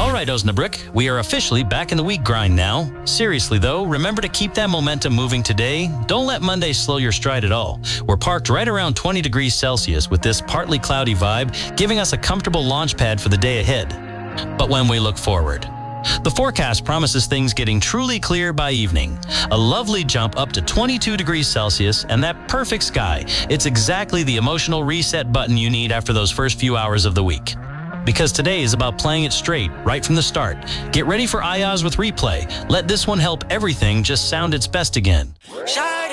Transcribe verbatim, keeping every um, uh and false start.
All right, Osnabrück, we are officially back in the week grind now. Seriously, though, remember to keep that momentum moving today. Don't let Monday slow your stride at all. We're parked right around twenty degrees Celsius with this partly cloudy vibe, giving us a comfortable launch pad for the day ahead. But when we look forward, the forecast promises things getting truly clear by evening. A lovely jump up to twenty-two degrees Celsius and that perfect sky. It's exactly the emotional reset button you need after those first few hours of the week. Because today is about playing it straight right from the start. Get ready for Ayaz with replay. Let this one help everything just sound its best again. Shine.